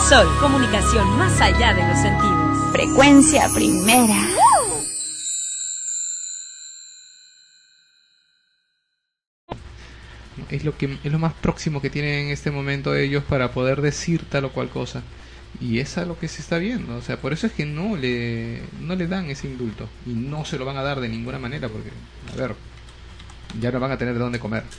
Sol, comunicación más allá de los sentidos. Frecuencia primera. Es lo más próximo que tienen en este momento ellos para poder decir tal o cual cosa. Y es a lo que se está viendo. O sea, por eso es que no le dan ese indulto. Y no se lo van a dar de ninguna manera, porque, a ver, ya no van a tener de dónde comer.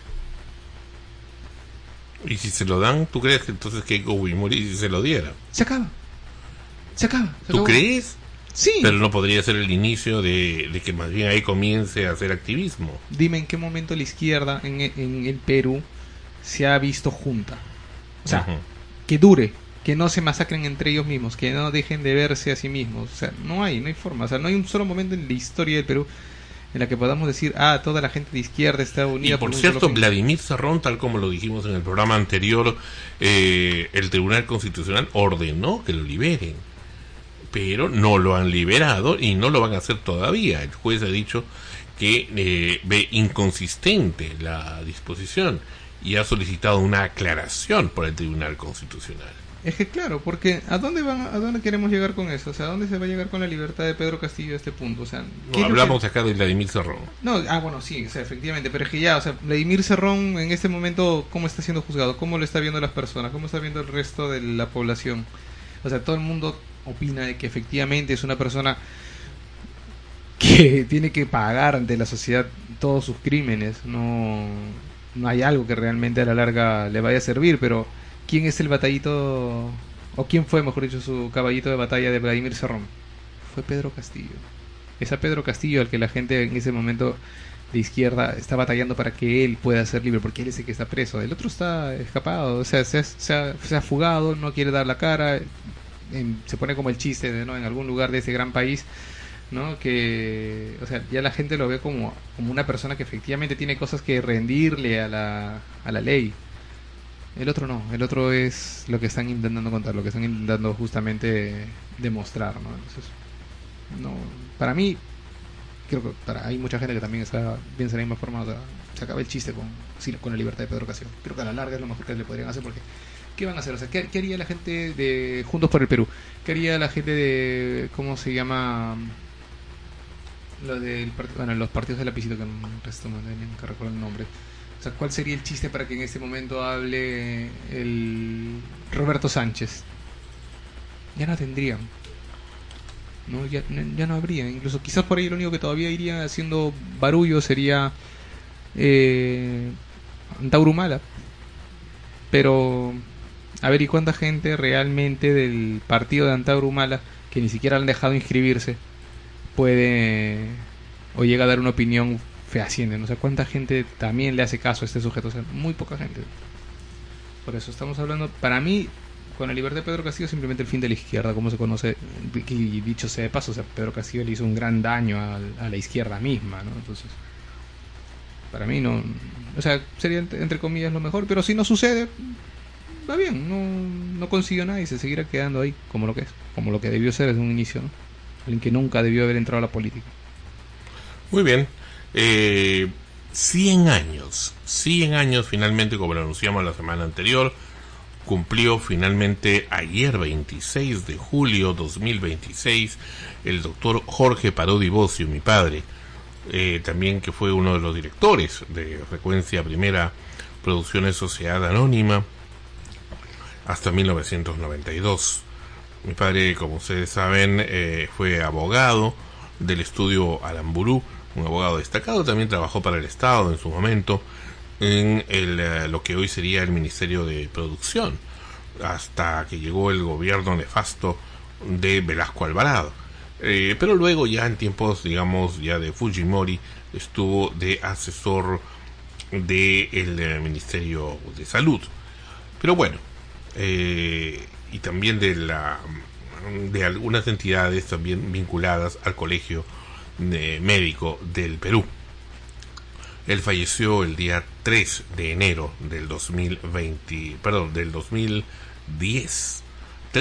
Y si se lo dan, ¿tú crees que entonces Keiko Fujimori se lo diera? Se acaba. ¿Tú crees? Sí. Pero no podría ser el inicio de que más bien ahí comience a hacer activismo. Dime en qué momento la izquierda en el Perú se ha visto junta. O sea, que dure, que no se masacren entre ellos mismos, que no dejen de verse a sí mismos. O sea, no hay forma. O sea, no hay un solo momento en la historia del Perú en la que podamos decir, toda la gente de izquierda está unida. Y por cierto, Vladimir Cerrón, tal como lo dijimos en el programa anterior, el Tribunal Constitucional ordenó que lo liberen, pero no lo han liberado y no lo van a hacer todavía. El juez ha dicho que ve inconsistente la disposición y ha solicitado una aclaración por el Tribunal Constitucional. Es que claro, porque ¿a dónde queremos llegar con eso? O sea, ¿a dónde se va a llegar con la libertad de Pedro Castillo a este punto? O sea, no, hablamos acá de Vladimir Cerrón. No, bueno, sí, o sea, efectivamente, pero es que ya, o sea, Vladimir Cerrón en este momento, ¿cómo está siendo juzgado? ¿Cómo lo está viendo las personas? ¿Cómo está viendo el resto de la población? O sea, todo el mundo opina de que efectivamente es una persona que tiene que pagar ante la sociedad todos sus crímenes. No hay algo que realmente a la larga le vaya a servir, pero ¿quién es el batallito, o quién fue, mejor dicho, su caballito de batalla de Vladimir Cerrón? Fue Pedro Castillo. Es a Pedro Castillo al que la gente en ese momento de izquierda está batallando para que él pueda ser libre, porque él es el que está preso. El otro está escapado, o sea, se ha fugado, no quiere dar la cara, se pone como el chiste de, ¿no?, en algún lugar de ese gran país, ¿no?, que, o sea, ya la gente lo ve como una persona que efectivamente tiene cosas que rendirle a la ley. El otro no, el otro es lo que están intentando contar, lo que están intentando justamente demostrar, ¿no? Entonces, no, para mí, creo que hay mucha gente que también piensa de la misma forma. O sea, se acaba el chiste con la libertad de Pedro Castillo. Creo que a la larga es lo mejor que le podrían hacer, porque ¿qué van a hacer? O sea, ¿qué haría la gente de Juntos por el Perú? ¿Qué haría la gente de, ¿cómo se llama? Lo del los partidos del lapicito, que en el resto no tienen que recordar el nombre. O sea, ¿cuál sería el chiste para que en este momento hable el Roberto Sánchez? Ya no tendrían. No, ya no habría. Incluso quizás por ahí lo único que todavía iría haciendo barullo sería Antauro Humala. Pero, a ver, ¿y cuánta gente realmente del partido de Antauro Humala, que ni siquiera han dejado inscribirse, puede o llega a dar una opinión fehaciente? O sea, ¿cuánta gente también le hace caso a este sujeto? O sea, muy poca gente. Por eso estamos hablando, para mí, con la libertad de Pedro Castillo, simplemente el fin de la izquierda, como se conoce. Y dicho sea de paso, o sea, Pedro Castillo le hizo un gran daño a la izquierda misma, ¿no? Entonces, para mí no, o sea, sería entre comillas lo mejor, pero si no sucede, va bien, no consiguió nada y se seguirá quedando ahí como lo que es, como lo que debió ser desde un inicio, ¿no? Alguien que nunca debió haber entrado a la política. Muy bien. 100 años finalmente, como lo anunciamos la semana anterior, cumplió finalmente ayer, 26 de julio 2026, el doctor Jorge Parodi Bocio, mi padre, también que fue uno de los directores de Frecuencia Primera Producciones Sociedad Anónima hasta 1992. Mi padre, como ustedes saben, fue abogado del estudio Alamburú, un abogado destacado. También trabajó para el Estado en su momento en lo que hoy sería el Ministerio de Producción, hasta que llegó el gobierno nefasto de Velasco Alvarado. Pero luego, ya en tiempos, digamos, ya de Fujimori, estuvo de asesor del Ministerio de Salud. Pero bueno, y también de algunas entidades también vinculadas al Colegio Médico del Perú. Él falleció el día 3 de enero del 2010.